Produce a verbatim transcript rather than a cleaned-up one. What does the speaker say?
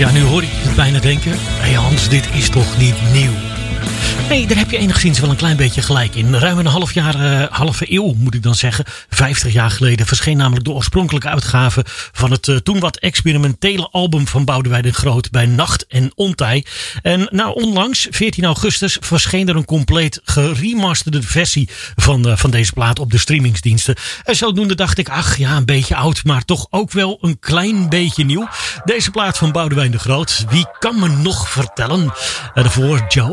Ja, nu hoor ik je bijna denken, hé hey Hans, dit is toch niet nieuw? Nee, daar heb je enigszins wel een klein beetje gelijk in. Ruim een half jaar, uh, halve eeuw moet ik dan zeggen, vijftig jaar geleden verscheen namelijk de oorspronkelijke uitgave van het uh, toen wat experimentele album van Boudewijn de Groot bij Nacht en Ontij. En nou, onlangs, veertien augustus, verscheen er een compleet geremasterde versie van, uh, van deze plaat op de streamingsdiensten. En zodoende dacht ik, ach ja, een beetje oud, maar toch ook wel een klein beetje nieuw. Deze plaat van Boudewijn de Groot, wie kan me nog vertellen? Uh, daarvoor Joe